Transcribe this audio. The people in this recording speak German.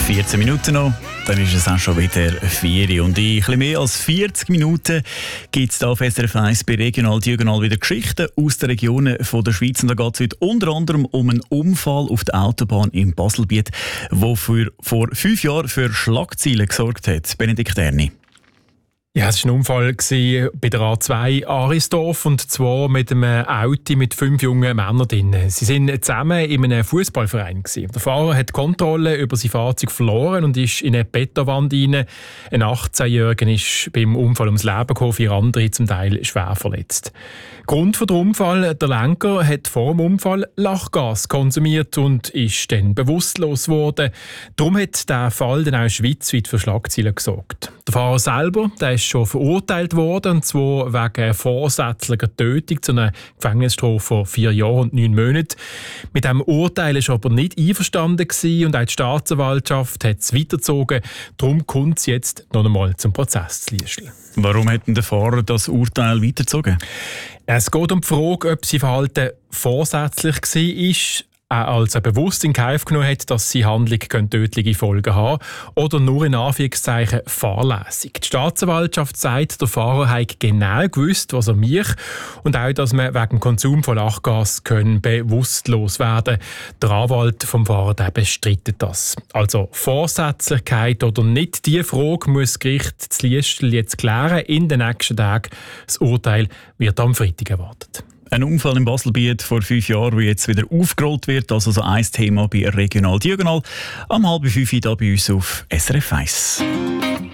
14 Minuten noch, dann ist es auch schon wieder 4 Uhr. Und in etwas mehr als 40 Minuten gibt es hier auf SRF 1 bei Regional Diagonal wieder Geschichten aus den Regionen der Schweiz. Und da geht es heute unter anderem um einen Unfall auf der Autobahn im Baselbiet, der vor 5 Jahren für Schlagzeilen gesorgt hat. Benedikt Erni. Ja, es war ein Unfall bei der A2 Arisdorf, und zwar mit einem Auto mit 5 jungen Männern drin. Sie waren zusammen in einem Fußballverein. Der Fahrer hat die Kontrolle über sein Fahrzeug verloren und ist in eine Betonwand rein. Ein 18-Jähriger ist beim Unfall ums Leben gekommen, 4 andere zum Teil schwer verletzt. Grund für den Unfall: der Lenker hat vor dem Unfall Lachgas konsumiert und ist dann bewusstlos geworden. Darum hat der Fall dann auch schweizweit für Schlagzeilen gesorgt. Der Fahrer selber, der ist schon verurteilt worden, und zwar wegen vorsätzlicher Tötung zu einer Gefängnisstrafe von 4 Jahren und 9 Monaten. Mit diesem Urteil war er aber nicht einverstanden gewesen, und auch die Staatsanwaltschaft hat es weitergezogen. Darum kommt es jetzt noch einmal zum Prozess zu Liestel. Warum hat der Fahrer das Urteil weitergezogen? Es geht um die Frage, ob sein Verhalten vorsätzlich war, als er bewusst in Kauf genommen hat, dass seine Handlung tödliche Folgen haben könnte, oder nur in Anführungszeichen fahrlässig. Die Staatsanwaltschaft sagt, der Fahrer habe genau gewusst, was er macht, und auch, dass man wegen dem Konsum von Lachgas bewusstlos werden kann. Der Anwalt vom Fahrer bestreitet das. Also Vorsätzlichkeit oder nicht, die Frage muss das Gericht zu Liestel jetzt klären in den nächsten Tagen. Das Urteil wird am Freitag erwartet. Ein Unfall im Baselbiet vor 5 Jahren, der jetzt wieder aufgerollt wird. Also so ein Thema bei Regional Diagonal. Am 4:30 hier bei uns auf SRF 1.